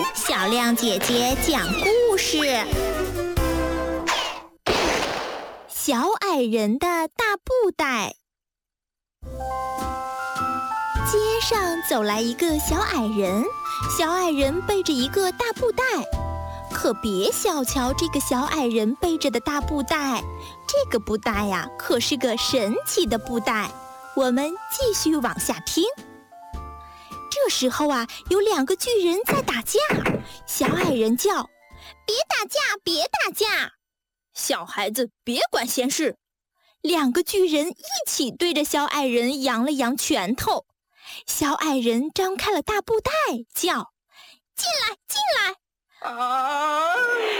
小亮姐姐讲故事。小矮人的大布袋。街上走来一个小矮人，小矮人背着一个大布袋。可别小瞧这个小矮人背着的大布袋，这个布袋呀，可是个神奇的布袋。我们继续往下听。这时候啊，有2个巨人在打架，小矮人叫：“别打架，别打架！” 小孩子别管闲事。 2个巨人一起对着小矮人扬了扬拳头。小矮人张开了大布袋，叫：“进来，进来！” 啊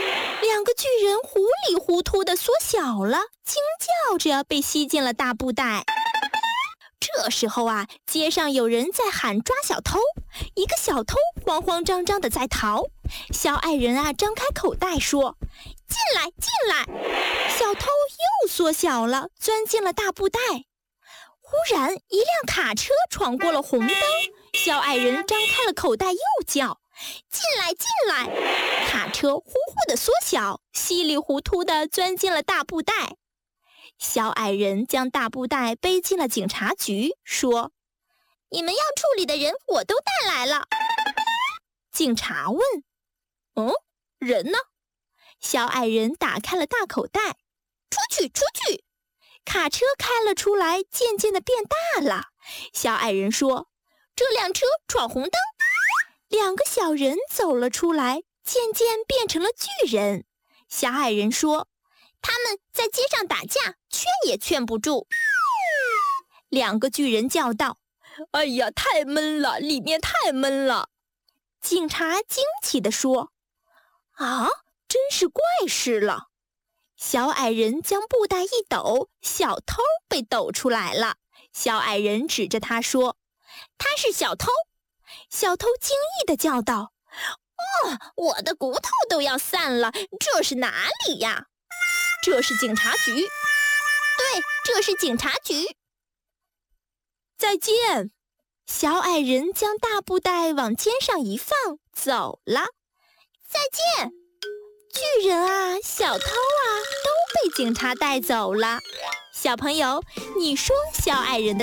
！2个巨人糊里糊涂地缩小了，惊叫着被吸进了大布袋。这时候啊，街上有人在喊抓小偷，一个小偷慌慌张张地在逃。小矮人啊，张开口袋说：“进来，进来！”小偷又缩小了，钻进了大布袋。忽然，一辆卡车闯过了红灯，小矮人张开了口袋，又叫：“进来，进来！”卡车呼呼地缩小，稀里糊涂地钻进了大布袋。小矮人将大布袋背进了警察局，说：“你们要处理的人我都带来了。”警察问：“ 人呢？” 小矮人打开了大口袋，“出去，出去！”卡车开了出来，渐渐地变大了。小矮人说：“这辆车闯红灯。”2个小人走了出来，渐渐变成了巨人。小矮人说：“他们在街上打架，劝也劝不住。”2个巨人叫道：“ 哎呀，太闷了，里面太闷了！” 警察惊奇地说：“啊，真是怪事了！”小矮人将布袋一抖，小偷被抖出来了。小矮人指着他说：“他是小偷。”小偷惊异地叫道：“我的骨头都要散了，这是哪里呀？”“ 这是警察局。”“ 对，这是警察局。”“ 再见！” 小矮人将大布袋往肩上一放，走了。“再见！”巨人啊，小偷啊，都被警察带走了。小朋友，你说小矮人的